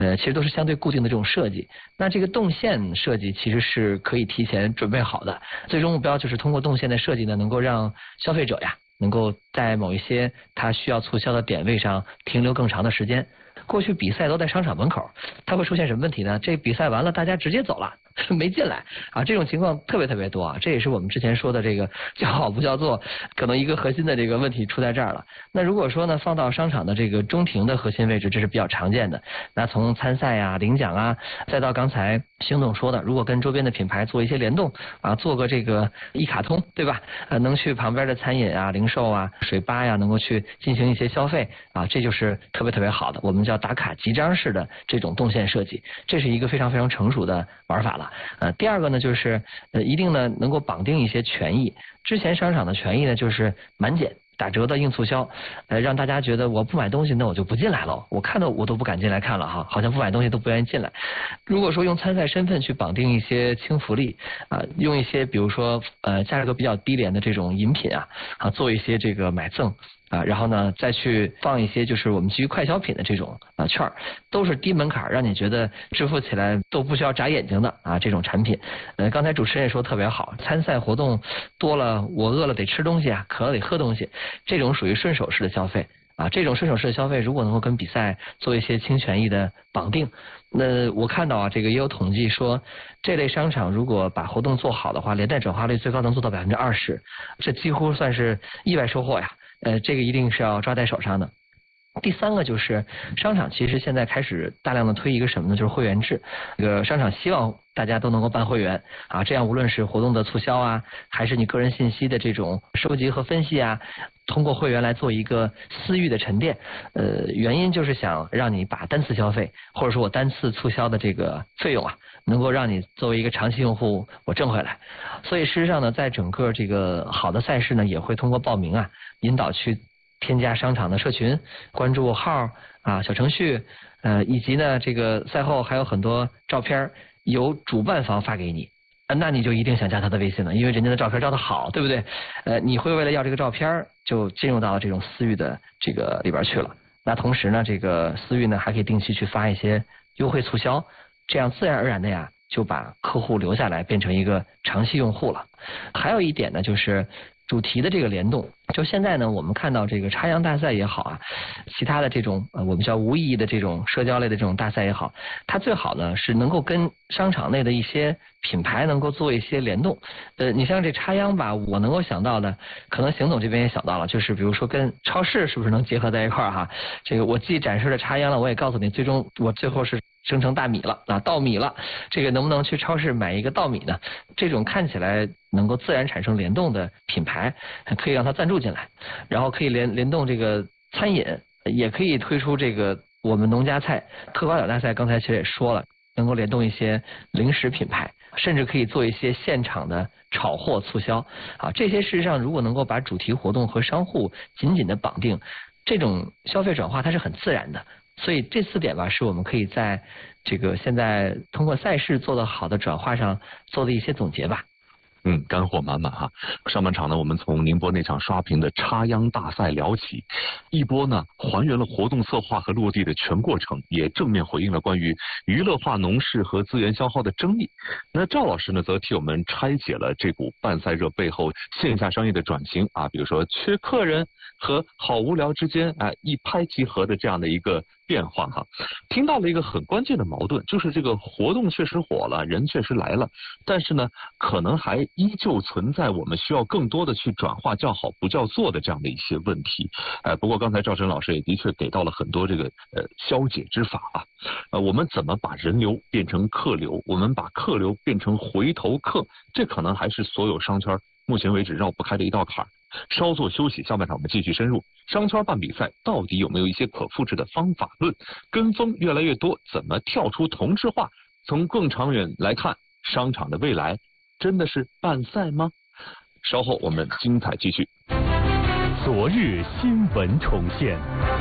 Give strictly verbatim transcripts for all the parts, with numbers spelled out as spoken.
呃，其实都是相对固定的这种设计。那这个动线设计其实是可以提前准备好的，最终目标就是通过动线的设计呢，能够让消费者呀，能够在某一些他需要促销的点位上停留更长的时间。过去比赛都在商场门口，它会出现什么问题呢？这比赛完了，大家直接走了，没进来啊！这种情况特别特别多啊！这也是我们之前说的这个叫好不叫座，可能一个核心的这个问题出在这儿了。那如果说呢，放到商场的这个中庭的核心位置，这是比较常见的。那从参赛啊、领奖啊，再到刚才邢总说的，如果跟周边的品牌做一些联动啊，做个这个一卡通，对吧？呃，能去旁边的餐饮啊、零售啊、水吧呀，能够去进行一些消费啊，这就是特别特别好的，我们叫打卡集章式的这种动线设计，这是一个非常非常成熟的玩法了。呃，第二个呢，就是呃，一定呢能够绑定一些权益。之前商场的权益呢，就是满减、打折的硬促销，呃，让大家觉得我不买东西，那我就不进来了，我看到我都不敢进来看了哈，好像不买东西都不愿意进来。如果说用参赛身份去绑定一些轻福利啊、呃，用一些比如说呃价格比较低廉的这种饮品啊啊，做一些这个买赠。啊，然后呢，再去放一些就是我们基于快消品的这种啊券，都是低门槛，让你觉得支付起来都不需要眨眼睛的啊这种产品。呃，刚才主持人也说特别好，参赛活动多了，我饿了得吃东西啊，渴了得喝东西，这种属于顺手式的消费啊。这种顺手式的消费，如果能够跟比赛做一些轻权益的绑定，那我看到啊，这个也有统计说，这类商场如果把活动做好的话，连带转化率最高能做到百分之二十，这几乎算是意外收获呀。呃，这个一定是要抓在手上的。第三个就是商场其实现在开始大量的推一个什么呢？就是会员制。这个商场希望大家都能够办会员啊，这样无论是活动的促销啊，还是你个人信息的这种收集和分析啊，通过会员来做一个私域的沉淀。呃，原因就是想让你把单次消费或者说我单次促销的这个费用啊，能够让你作为一个长期用户我挣回来。所以事实上呢，在整个这个好的赛事呢，也会通过报名啊，引导去添加商场的社群，关注号啊、小程序，呃，以及呢，这个赛后还有很多照片由主办方发给你，呃，那你就一定想加他的微信了，因为人家的照片照得好，对不对？呃，你会为了要这个照片，就进入到这种私域的这个里边去了。那同时呢，这个私域呢还可以定期去发一些优惠促销，这样自然而然的呀，就把客户留下来，变成一个长期用户了。还有一点呢，就是主题的这个联动，就现在呢，我们看到这个插秧大赛也好啊，其他的这种呃我们叫无意义的这种社交类的这种大赛也好，它最好呢是能够跟商场内的一些品牌能够做一些联动。呃，你像这插秧吧，我能够想到的，可能邢总这边也想到了，就是比如说跟超市是不是能结合在一块儿哈？这个我既展示了插秧了，我也告诉你，最终我最后是生成大米了啊，稻米了，这个能不能去超市买一个稻米呢？这种看起来能够自然产生联动的品牌，可以让它赞助进来，然后可以联联动这个餐饮，也可以推出这个我们农家菜嗑瓜子大赛，刚才其实也说了，能够联动一些零食品牌，甚至可以做一些现场的炒货促销啊。这些事实上如果能够把主题活动和商户紧紧的绑定，这种消费转化它是很自然的。所以这四点吧，是我们可以在这个现在通过赛事做得好的转化上做的一些总结吧。 嗯，干货满满哈。上半场呢，我们从宁波那场刷屏的插秧大赛聊起，一波呢还原了活动策划和落地的全过程，也正面回应了关于娱乐化农事和资源消耗的争议。那赵老师呢，则替我们拆解了这股办赛热背后线下商业的转型啊，比如说缺客人和好无聊之间啊一拍即合的这样的一个变化哈。听到了一个很关键的矛盾，就是这个活动确实火了，人确实来了，但是呢，可能还依旧存在我们需要更多的去转化叫好不叫座的这样的一些问题。呃，不过刚才赵晨老师也的确给到了很多这个呃消解之法啊。呃，我们怎么把人流变成客流？我们把客流变成回头客？这可能还是所有商圈目前为止绕不开的一道坎儿。稍作休息，下半场我们继续深入商圈办比赛到底有没有一些可复制的方法论？跟风越来越多，怎么跳出同质化？从更长远来看，商场的未来真的是办赛吗？稍后我们精彩继续。 昨日新闻重现。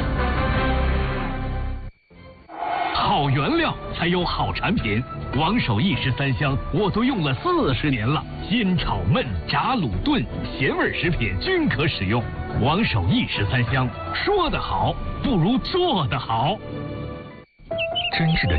好原料才有好产品，王守义十三香我都用了四十年了，煎炒焖炸卤炖咸味食品均可使用。王守义十三香，说得好不如做得好。 真挚的